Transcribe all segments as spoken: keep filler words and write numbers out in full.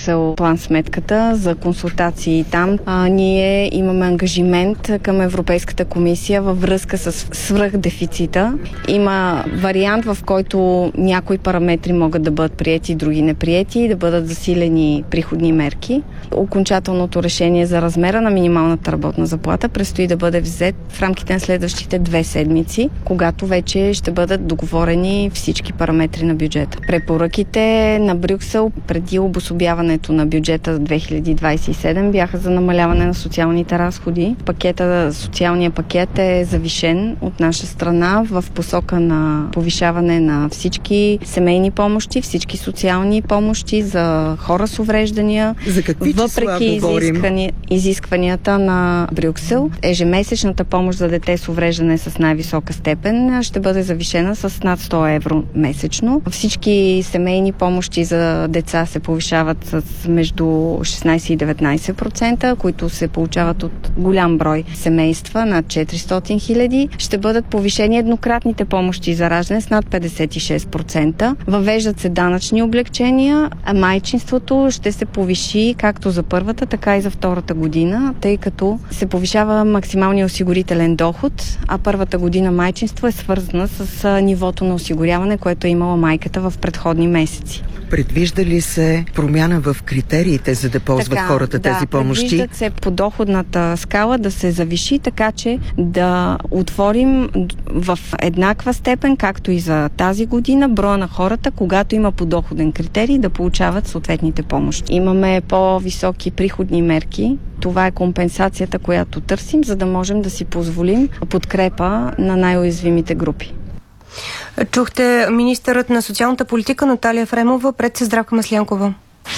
Брюксел план сметката за консултации там. А, ние имаме ангажимент към Европейската комисия във връзка с свръхдефицита. Има вариант, в който някои параметри могат да бъдат приети, други неприети, да бъдат засилени приходни мерки. Окончателното решение за размера на минималната работна заплата предстои да бъде взет в рамките на следващите две седмици, когато вече ще бъдат договорени всички параметри на бюджета. Препоръките на Брюксел преди обособяването на бюджета за две хиляди двадесет и седма бяха за намаляване на социалните разходи. Пакета, социалния пакет е завишен от наша страна в посока на повишаване на всички семейни помощи, всички социални помощи за хора с увреждания. За какви въпреки изисквани, изискванията на Брюксел, ежемесечната помощ за дете с увреждане с най-висока степен ще бъде завишена с над сто евро месечно. Всички семейни помощи за деца се повишават с между шестнадесет и деветнадесет процента, които се получават от голям брой семейства, над четиристотин хиляди. Ще бъдат повишени еднократните помощи за раждане с над петдесет и шест процента. Въвеждат се данъчни облегчения, а майчинството ще се повиши както за първата, така и за втората година, тъй като се повишава максималния осигурителен доход, а първата година майчинство е свързана с нивото на осигуряване, което е имала майката в предходни месеци. Предвижда ли се промяна в критериите, за да ползват така, хората да, тези помощи? Предвиждат се подоходната скала да се завиши, така че да отворим в еднаква степен, както и за тази година, броя на хората, когато има подоходен критерий, да получават съответните помощи. Имаме по-високи приходни мерки. Това е компенсацията, която търсим, за да можем да си позволим подкрепа на най-уязвимите групи. Чухте министърът на социалната политика Наталия Ефремова пред Здравка Маслянкова.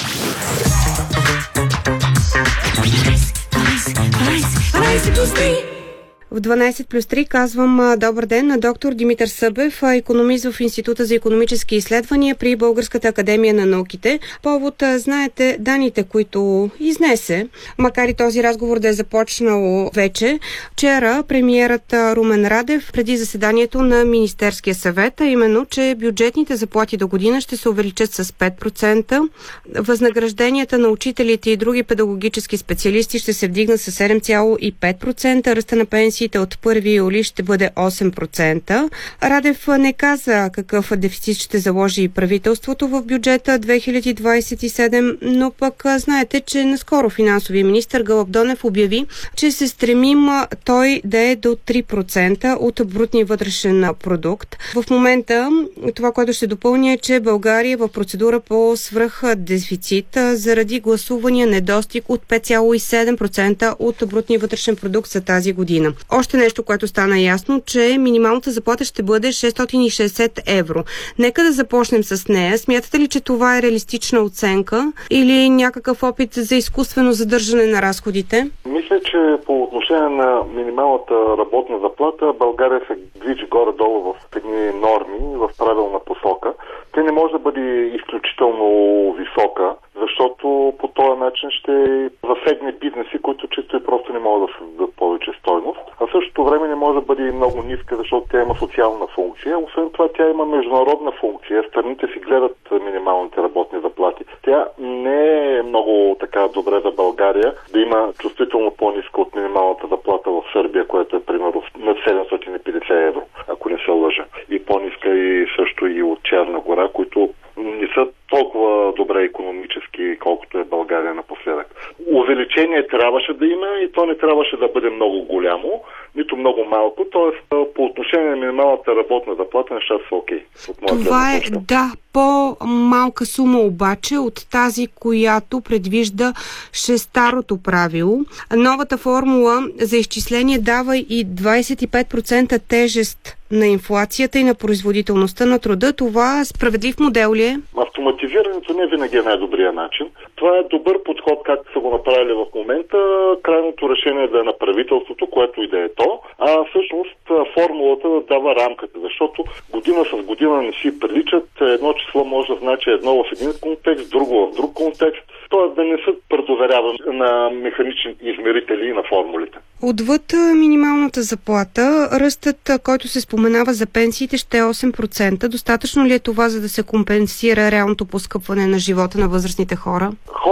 В дванадесет плюс три казвам добър ден на доктор Димитър Събев, икономист в Института за икономически изследвания при Българската академия на науките. Повод, знаете, данните, които изнесе, макар и този разговор да е започнал вече. Вчера премиерът Румен Радев преди заседанието на Министерския съвет, а именно, че бюджетните заплати до година ще се увеличат с пет процента, възнагражденията на учителите и други педагогически специалисти ще се вдигнат с седем цяло и пет процента, ръста на пенсии от първи юли ще бъде осем процента. Радев не каза какъв дефицит ще заложи правителството в бюджета две хиляди двадесет и седма, но пък знаете, че наскоро финансовия министър Гълъб Донев обяви, че се стремим той да е до три процента от брутния вътрешен продукт. В момента това, което ще допълня, е, че България е в процедура по свръхдефицит заради гласувания недостиг от пет цяло и седем процента от брутния вътрешен продукт за тази година. Още нещо, което стана ясно, че минималната заплата ще бъде шестстотин и шестдесет евро. Нека да започнем с нея. Смятате ли, че това е реалистична оценка или някакъв опит за изкуствено задържане на разходите? Мисля, че по отношение на минималната работна заплата България се движи горе-долу в едни норми, в правилна посока. Те не може да бъде изключително висока, защото по този начин ще засегне бизнеси, които чисто и просто не могат да създадат повече стойност. А в същото време не може да бъде и много ниска, защото тя има социална функция. Освен това, тя има международна функция. Страните си гледат минималните работни заплати. Тя не е много така добре за България да има чувствително по-ниска от минималната заплата в Сърбия, което е примерно над седемстотин и петдесет евро, ако не се лъжа. И по-ниска и също и от Черна гора, които не са толкова добре икономически, колкото е България напоследък. Увеличение трябваше да има и то не трябваше да бъде много голямо, нито много малко, т.е. по отношение на минималната работна заплата нещата са окей. Това е, да, по-малка сума обаче от тази, която предвижда шестарото правило. Новата формула за изчисление дава и двадесет и пет процента тежест на инфлацията и на производителността на труда. Това справедлив модел ли е? Автоматизирането не винаги е най-добрият начин. Това е добър подход, както са го направили в момента. Крайното решение е да е на правителството, което и да е то, а всъщност формулата да дава рамката, защото година с година не си приличат. Едно число може да значи едно в един контекст, друго в друг контекст. Т.е. да не са предоверявани на механични измерители и на формулите. Отвъд минималната заплата, ръстът, който се споменава за пенсиите, ще е осем процента. Достатъчно ли е това, за да се компенсира реалното поскъпване на живота на възрастните хора?